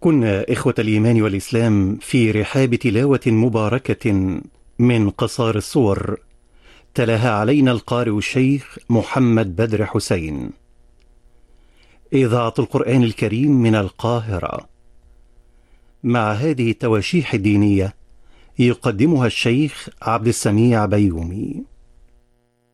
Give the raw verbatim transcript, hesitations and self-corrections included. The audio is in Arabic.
كنا إخوة الإيمان والإسلام في رحاب تلاوة مباركة من قصار الصور تلاها علينا القارئ الشيخ محمد بدر حسين. إذاعة القرآن الكريم من القاهرة، مع هذه التواشيح الدينية يقدمها الشيخ عبد السميع بيومي.